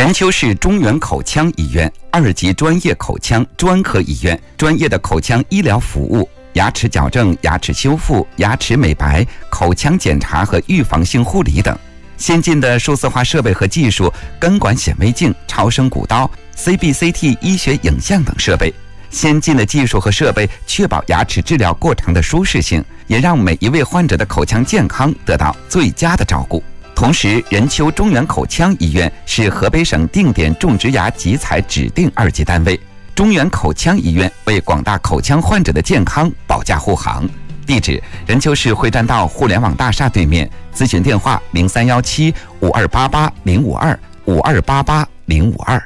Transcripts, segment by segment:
任丘市中原口腔医院2级专业口腔专科医院，专业的口腔医疗服务、牙齿矫正、牙齿修复、牙齿美白、口腔检查和预防性护理等。先进的数字化设备和技术，根管显微镜、超声骨刀、CBCT 医学影像等设备。先进的技术和设备确保牙齿治疗过程的舒适性，也让每一位患者的口腔健康得到最佳的照顾。同时，任丘中原口腔医院是河北省定点种植牙集采指定2级单位。中原口腔医院为广大口腔患者的健康保驾护航。地址：任丘市会栈道互联网大厦对面。咨询电话：0317-5288-052，5288-052。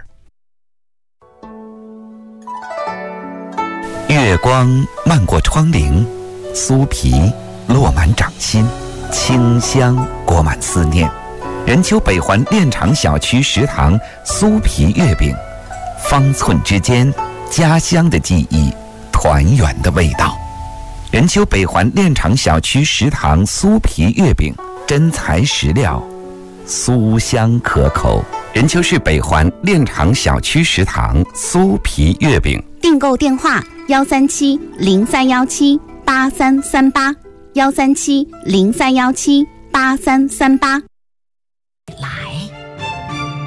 月光漫过窗棂，酥皮落满掌心，清香裹满思念。任丘北环炼厂小区食堂酥皮月饼，方寸之间，家乡的记忆，团圆的味道。任丘北环炼厂小区食堂酥皮月饼，真材实料，酥香可口。任丘市北环炼厂小区食堂酥皮月饼， 订购电话137-0317-8338，137-0317-8338。